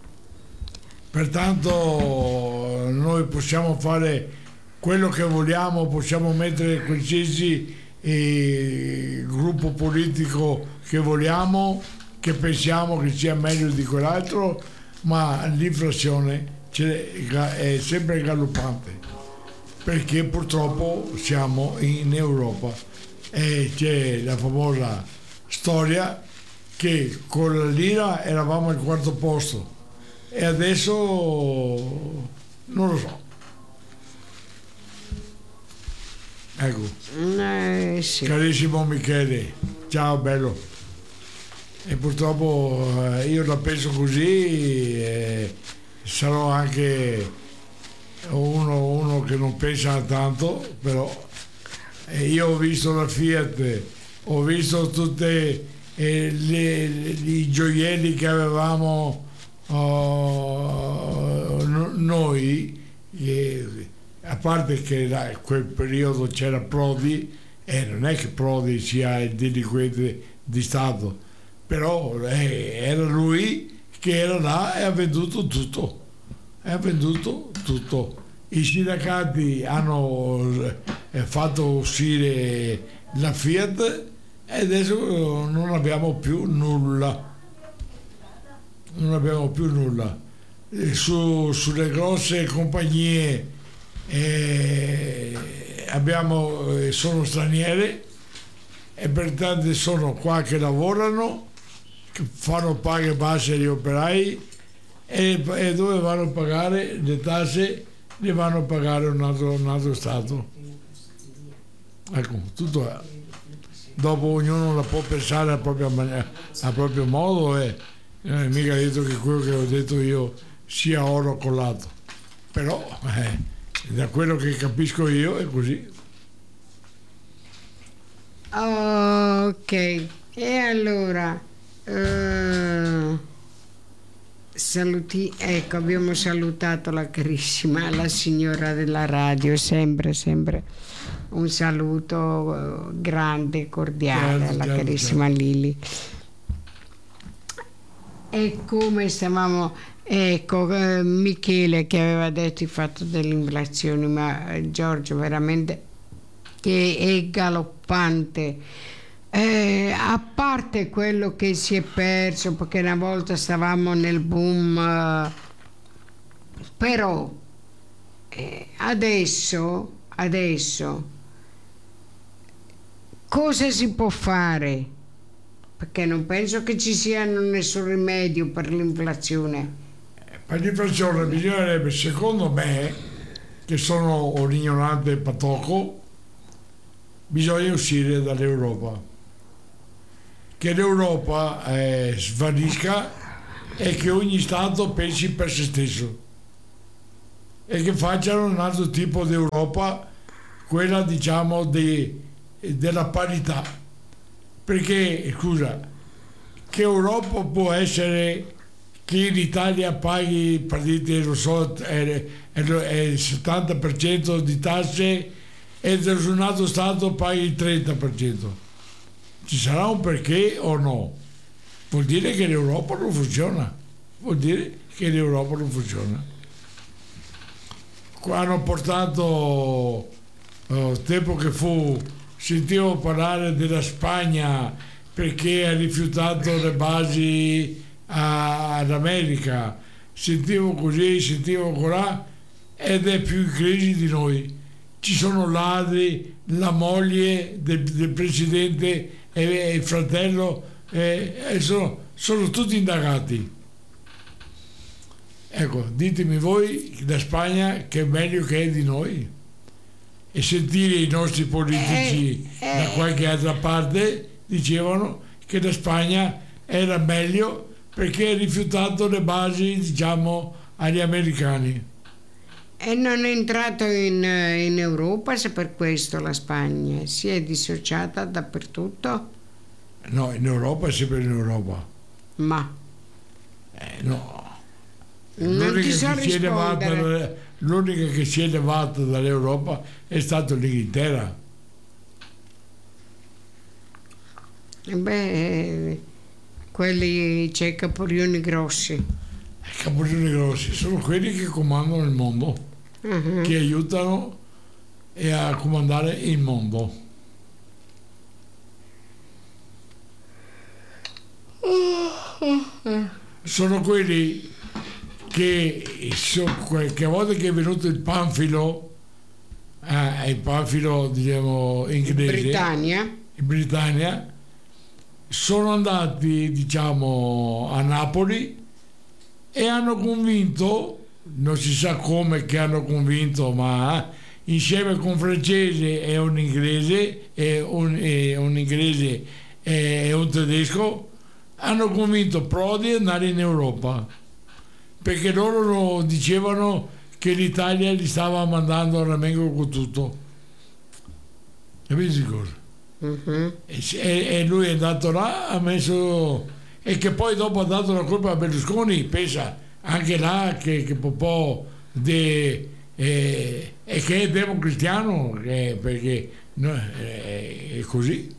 Pertanto noi possiamo fare quello che vogliamo, possiamo mettere qualsiasi eh, gruppo politico che vogliamo, che pensiamo che sia meglio di quell'altro, ma l'inflazione è sempre galoppante, perché purtroppo siamo in Europa e c'è la famosa storia che con la lira eravamo al quarto posto e adesso non lo so. Ecco, Eh, sì. carissimo Michele, ciao bello. E purtroppo eh, io la penso così, eh, sarò anche uno, uno che non pensa tanto, però eh, io ho visto la Fiat, ho visto tutti eh, i gioielli che avevamo oh, no, noi, eh, a parte che da quel periodo c'era Prodi e non è che Prodi sia il delinquente di Stato, però eh, era lui che era là e ha venduto tutto, e ha venduto tutto. I sindacati hanno eh, fatto uscire la Fiat e adesso non abbiamo più nulla, non abbiamo più nulla. E su, sulle grosse compagnie eh, abbiamo, eh, sono straniere e pertanto sono qua che lavorano, che fanno paghe basse agli operai e, e dove vanno a pagare le tasse le vanno a pagare un altro, un altro Stato. Ecco, tutto è. Dopo ognuno la può pensare a propria maniera, a proprio modo e non è mica detto che quello che ho detto io sia oro colato, però eh, da quello che capisco io è così. Ok, e allora eh, saluti, ecco, abbiamo salutato la carissima, la signora della radio, sempre, sempre un saluto eh, grande, cordiale Certo, alla certo, carissima certo. Lili. E come stavamo, ecco, eh, Michele che aveva detto il fatto dell'inflazione, ma eh, Giorgio veramente che è galoppante. Eh, a parte quello che si è perso, perché una volta stavamo nel boom, eh, però eh, adesso, adesso cosa si può fare? Perché non penso che ci sia nessun rimedio per l'inflazione. Per l'inflazione bisognerebbe, secondo me, che sono un ignorante patocco, bisogna uscire dall'Europa. Che l'Europa eh, svanisca e che ogni Stato pensi per se stesso. E che facciano un altro tipo di Europa, quella diciamo di, della parità. Perché, scusa, che Europa può essere che l'Italia paghi, per dire, lo so, è, è, è il settanta per cento di tasse e da un altro Stato paghi il trenta per cento? Ci sarà un perché o no? Vuol dire che l'Europa non funziona. Vuol dire che l'Europa non funziona. Qua hanno portato, eh, tempo che fu, sentivo parlare della Spagna perché ha rifiutato le basi a, ad America, sentivo così, sentivo colà, ed è più in crisi di noi. Ci sono ladri, la moglie del, del presidente e, e il fratello e, e sono, sono tutti indagati. Ecco, ditemi voi la Spagna che è meglio che è di noi, e sentire i nostri politici eh, eh. da qualche altra parte dicevano che la Spagna era meglio perché ha rifiutato le basi, diciamo, agli americani. E non è entrato in, in Europa, se per questo la Spagna si è dissociata dappertutto? No, in Europa è sempre in Europa. Ma Eh, no. non ti so che si è levata, rispondere. l'unica che si è levata dall'Europa è stata l'Inghilterra. Beh, quelli c'è i caporioni grossi. I caporioni grossi sono quelli che comandano il mondo, Uh-huh. che aiutano e a comandare il mondo. Sono quelli che so, qualche volta che è venuto il panfilo, eh, il panfilo diciamo inglese, Britannia. in Britannia, sono andati diciamo a Napoli e hanno convinto, non si sa come che hanno convinto, ma insieme con un francese e un inglese e un, e un inglese e un tedesco hanno convinto Prodi ad andare in Europa, perché loro dicevano che l'Italia li stava mandando a ramengo con tutto. Capisci cosa? Uh-huh. E, e lui è andato là, ha messo, e che poi dopo ha dato la colpa a Berlusconi, pensa anche là che, che Popò de, eh, e che è democristiano, eh, perché no, eh, è così,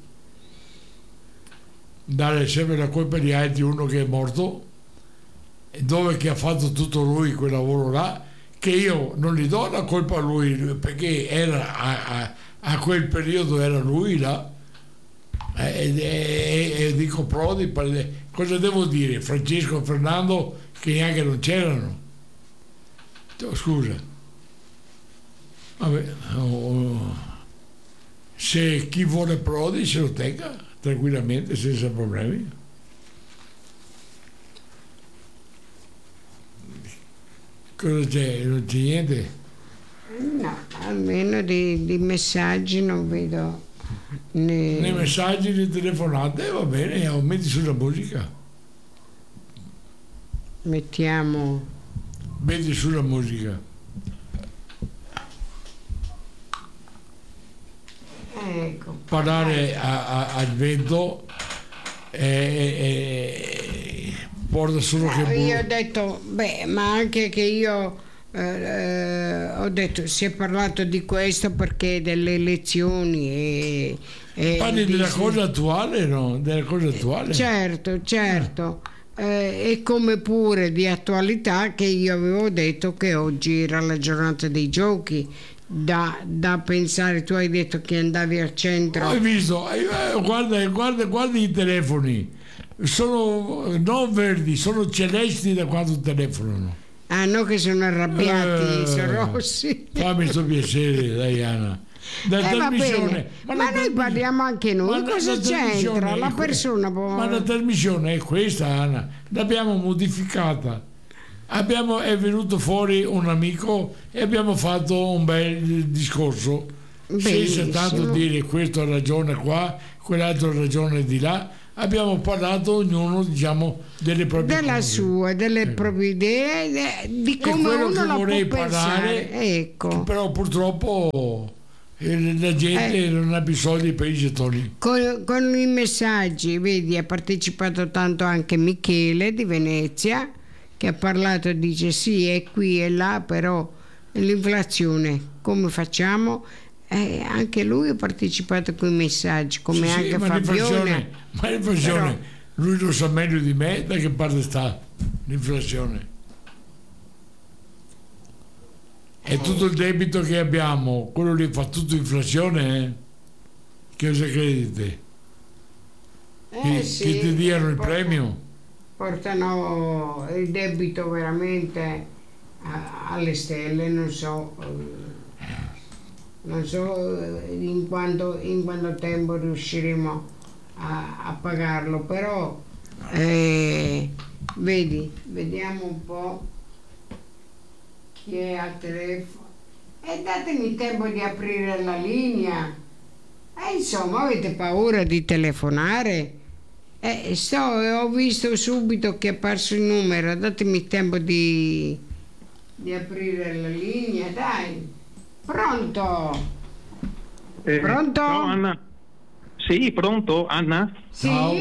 dare sempre la colpa agli altri, uno che è morto, dove che ha fatto tutto lui quel lavoro là, che io non gli do la colpa a lui perché era a, a, a quel periodo era lui là, e, e, e dico Prodi, cosa devo dire? Francesco e Fernando che neanche non c'erano. Scusa, vabbè, oh, se chi vuole Prodi se lo tenga tranquillamente senza problemi. Cosa c'è? Non c'è niente? No, almeno di, di messaggi non vedo né... Nei messaggi, le telefonate, va bene, metti sulla musica. Mettiamo... Metti sulla musica. Ecco. Parlare a, a, al vento e, e, porta solo che... No, io ho detto, beh, ma anche che io eh, ho detto, si è parlato di questo perché delle elezioni e... e Parli di- della cosa attuale, no? Della cosa attuale? Certo, certo. Eh, e come pure di attualità che io avevo detto che oggi era la giornata dei giochi, da, da pensare, tu hai detto che andavi al centro. Hai visto? Eh, Guarda, guarda, guarda i telefoni. Sono non verdi, sono celesti da quando telefonano. Ah no, che sono arrabbiati, Eh, sono rossi. Fammi sto piacere, Diana. La Eh, va trasmissione, bene, ma, la noi trasmissione- parliamo anche noi, ma la- cosa la trasmissione c'entra? è La que- persona può... Ma la trasmissione è questa, Anna, l'abbiamo modificata. Abbiamo, è venuto fuori un amico e abbiamo fatto un bel discorso, senza Benissimo. tanto dire questo ha ragione qua, quell'altro ha ragione di là. Abbiamo parlato ognuno, diciamo, delle proprie della cose. sua, delle Ecco. proprie idee, de- di E come quello uno che la può vorrei pensare. parlare, Ecco. però purtroppo eh, la gente Eh. non ha bisogno per i gettoni. Con, con i messaggi, vedi, ha partecipato tanto anche Michele di Venezia, che ha parlato, dice sì, è qui e là, però l'inflazione, come facciamo? Eh, anche lui ha partecipato con i messaggi, come Sì, sì, anche ma Fabione. l'inflazione, ma l'inflazione, Però- lui lo sa meglio di me da che parte sta l'inflazione. E tutto il debito che abbiamo, quello lì fa tutto inflazione, eh? Che cosa credete? Eh, Che, sì, che ti diano il porta- premio? Portano il debito veramente a- alle stelle, non so, eh, non so eh, in quanto, in quanto tempo riusciremo a, a pagarlo, però eh, vedi, vediamo un po' chi è al telefono e datemi il tempo di aprire la linea. E insomma, avete paura di telefonare? Eh, sto, ho visto subito che è apparso il numero, datemi il tempo di, di aprire la linea, dai. Pronto? Eh, Pronto? Ciao Anna. Sì, pronto Anna? Sì? Ciao.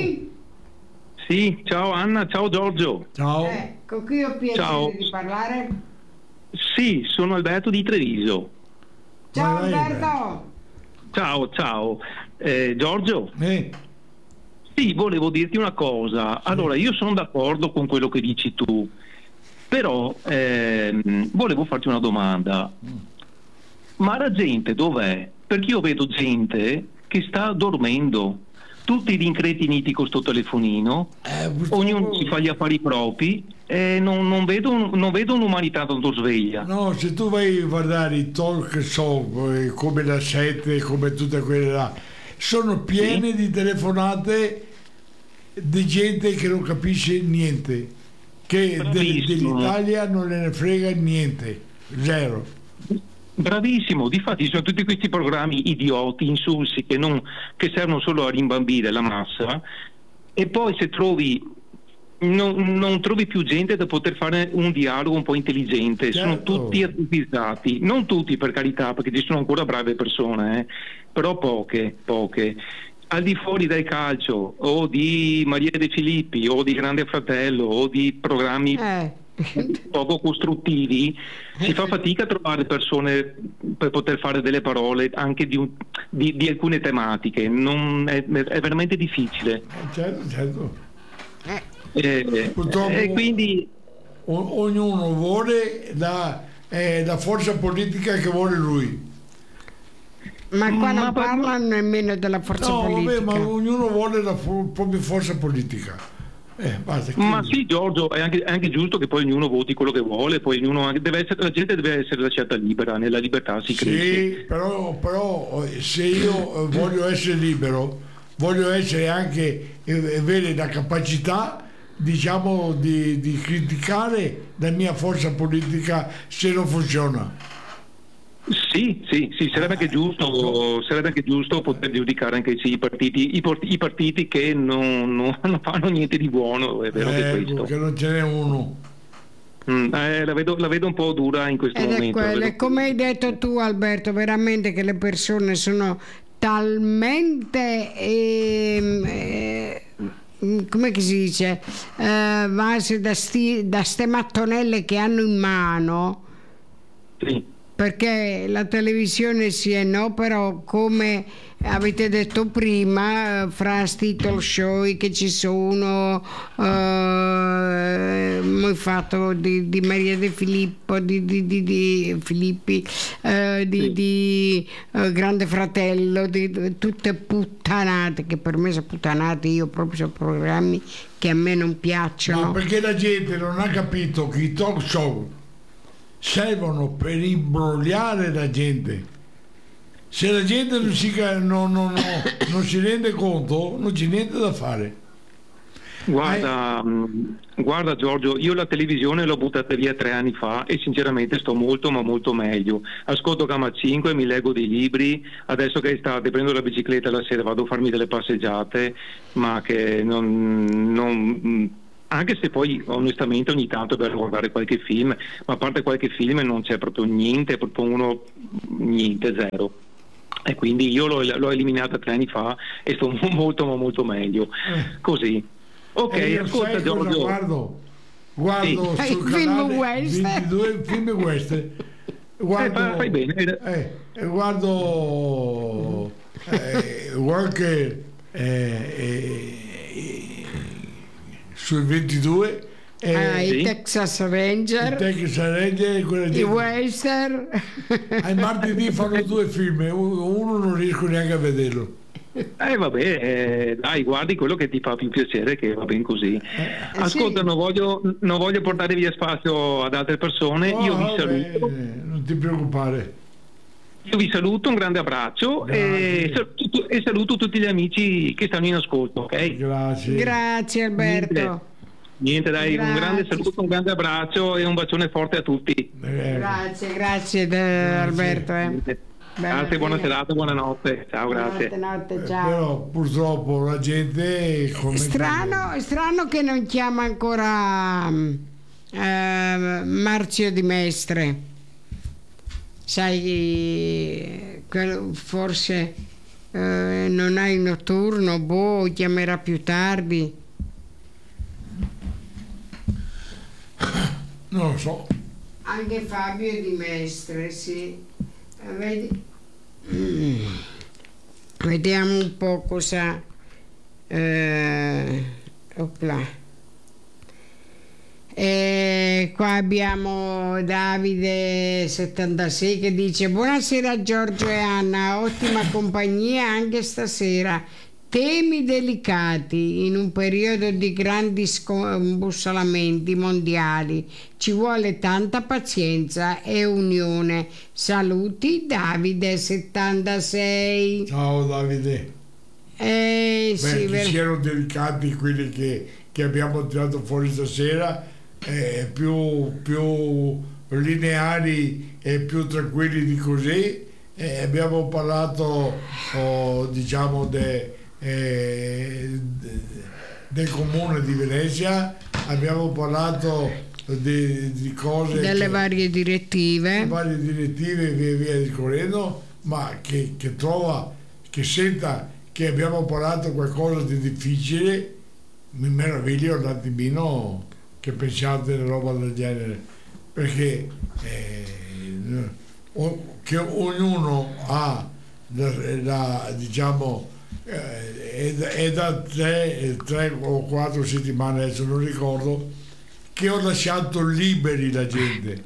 Sì, ciao Anna, ciao Giorgio. Ciao. Eh, con chi ho piacere Ciao. di parlare? Sì, sono Alberto di Treviso. Ciao Vai, vai, Alberto! Ciao, ciao. Eh, Giorgio, Eh, sì, volevo dirti una cosa. Allora, io sono d'accordo con quello che dici tu, però ehm, volevo farti una domanda. Ma la gente dov'è? Perché io vedo gente che sta dormendo, tutti rincretiniti con sto telefonino, eh, purtroppo- ognuno si fa gli affari propri e non, non vedo, non vedo un'umanità tanto sveglia. No, se tu vai a guardare i talk show eh, come la sette, come tutte quelle là, sono piene di telefonate di gente che non capisce niente, che del- Bravissimo. dell'Italia non ne frega niente, zero. Bravissimo, difatti ci sono tutti questi programmi idioti, insulsi, che, non, che servono solo a rimbambire la massa, e poi se trovi non, non trovi più gente da poter fare un dialogo un po' intelligente, sono Certo. tutti atomizzati, non tutti per carità, perché ci sono ancora brave persone, eh, però poche, poche. Al di fuori del calcio o di Maria De Filippi o di Grande Fratello o di programmi Eh. poco costruttivi, si fa fatica a trovare persone per poter fare delle parole anche di, un- di- di alcune tematiche. Non, è, è veramente difficile. Eh, certo, certo. Eh, Purtroppo- e quindi O- ognuno vuole la, eh, la forza politica che vuole lui. Ma qua Ma non per- parlano nemmeno della forza No, politica. vabbè, ma ognuno vuole la fu- propria forza politica. Eh, basta, ma quindi- sì, Giorgio, è anche, è anche giusto che poi ognuno voti quello che vuole, poi ognuno anche- deve essere, la gente deve essere lasciata libera, nella libertà si cresce. Sì, però, però eh, se io eh, voglio essere libero, voglio essere anche eh, avere la capacità, diciamo, di, di criticare la mia forza politica se non funziona. Sì, sì, sì, sarebbe anche giusto, sarebbe anche giusto poter giudicare anche sì, i partiti, i, por- i partiti che non, non- non fanno niente di buono, è vero che Ecco, questo. che non ce n'è uno. Mm, eh, la, vedo, la vedo un po' dura in questo Ed è momento. la quello, vedo- e come hai detto tu Alberto, veramente che le persone sono talmente ehm, eh, come che si dice eh, vase da, sti, da ste mattonelle che hanno in mano, Sì. perché la televisione sì e no, però come avete detto prima, eh, fra sti talk show che ci sono, eh, ho fatto di, di Maria De Filippo, di, di, di, di Filippi, eh, di, Sì. di eh, Grande Fratello, di, di- tutte puttanate, che per me sono puttanate, io proprio sono programmi che a me non piacciono. Ma perché la gente non ha capito che i talk show servono per imbrogliare la gente. se la gente non si, ca- non, non- non- non si rende conto, non c'è niente da fare. Guarda, mh, guarda Giorgio, io la televisione l'ho buttata via tre anni fa e sinceramente sto molto ma molto meglio. Ascolto Gamma cinque, mi leggo dei libri, adesso che è estate prendo la bicicletta la sera, vado a farmi delle passeggiate, ma che non... non mh, anche se poi onestamente ogni tanto è bello guardare qualche film, ma a parte qualche film non c'è proprio niente, proprio uno, niente, zero. E quindi io l'ho, l'ho eliminata tre anni fa e sto molto ma molto meglio. Così. Ok, E io ascolta sai cosa Giorgio. guardo? Guardo Sì. sul I film canale western. ventidue film western. Guardo, Eh, fa- fai bene. eh, eh, guardo eh, qualche eh, eh, sul ventidue eh, Ah, sì. i Texas il Ranger, Texas Ranger, quella i di- western. ai martedì fanno due film, uno uno non riesco neanche a vederlo. Eh vabbè, eh, dai, guardi quello che ti fa più piacere, che va ben così. Ascolta, sì. non voglio, non voglio portare via spazio ad altre persone, io Oh, vi vabbè, saluto. non ti preoccupare. Io vi saluto, un grande abbraccio e Grazie. saluto, e saluto tutti gli amici che stanno in ascolto, ok? Grazie. Grazie Alberto. Niente, niente, dai, un grande Grazie. saluto, un grande abbraccio e un bacione forte a tutti. Eh, Grazie, grazie de- Alberto. Eh. Niente. Bella Grazie, buona fine. serata, buonanotte. Ciao, grazie. Notte, eh, ciao. Però purtroppo la gente come Strano, è strano che non chiama ancora mm, eh, Marzio Di Mestre. Sai, quello forse eh, non hai il notturno, boh, chiamerà più tardi. non lo so. Anche Fabio Di Mestre, sì. Eh, Vedi? Mm. Vediamo un po' cosa... Eh, opla. E qua abbiamo Davide settantasei che dice: buonasera Giorgio e Anna, ottima compagnia anche stasera. Temi delicati in un periodo di grandi scombussolamenti mondiali. Ci vuole tanta pazienza e unione. Saluti Davide settantasei. Ciao Davide. Eh, Beh, sì, che ver- siano delicati quelli che, che abbiamo tirato fuori stasera, eh, più, più lineari e più tranquilli di così. Eh, abbiamo parlato, oh, diciamo, de, eh, de- del comune di Venezia, abbiamo parlato di, di cose, delle che- varie direttive. varie direttive e via via discorrendo, ma che, che trova, che senta che abbiamo parlato qualcosa di difficile, mi meraviglio un attimino che pensiate di roba del genere, perché eh, o- che ognuno ha la, la- diciamo eh, è, da- è da tre, tre o quattro settimane, adesso non ricordo, che ho lasciato liberi la gente.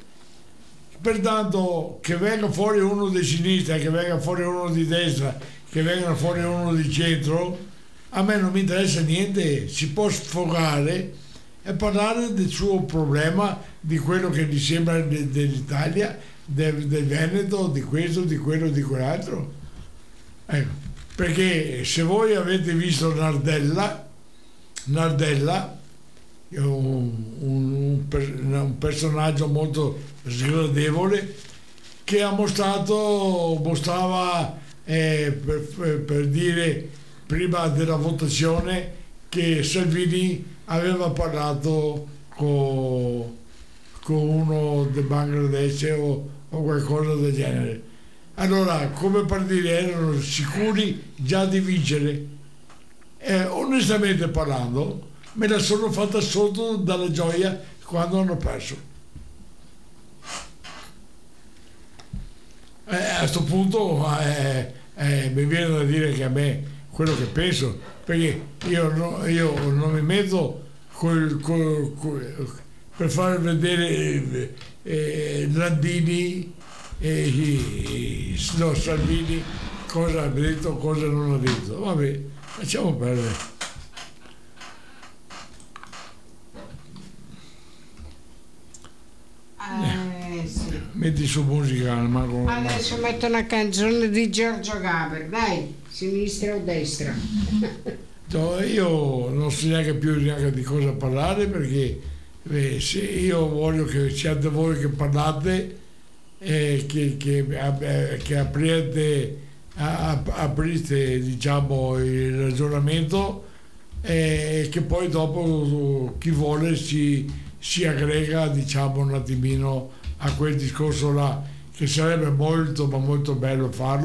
Pertanto che venga fuori uno di sinistra, che venga fuori uno di destra, che venga fuori uno di centro, a me non mi interessa niente, si può sfogare e parlare del suo problema, di quello che gli sembra de- dell'Italia, del, del Veneto, di questo, di quello, di quell'altro. Ecco, perché se voi avete visto Nardella, Nardella è un, un- un per- un personaggio molto sgradevole che ha mostrato, mostrava eh, per, per- per dire prima della votazione che Salvini aveva parlato con, con uno del Bangladesh o, o qualcosa del genere. Allora, come per dire, erano sicuri già di vincere. Eh, onestamente parlando, me la sono fatta sotto dalla gioia quando hanno perso. Eh, a questo punto eh, eh, mi viene da dire che a me quello che penso, perché io, no- io non mi metto col- col- col- per far vedere eh, eh, Landini e no, Salvini cosa ha detto, cosa non ha detto. Vabbè, lasciamo perdere. Eh, sì. Mi metti su musica, ma con- Adesso metto una canzone di Giorgio Gaber, dai, sinistra o destra? No, io non so neanche più neanche di cosa parlare, perché eh, se io voglio che siate voi che parlate, eh, che, che, eh, che apriate, a- a- aprite diciamo il ragionamento, e eh, che poi dopo chi vuole si, si aggrega diciamo un attimino a quel discorso là, che sarebbe molto ma molto bello farlo.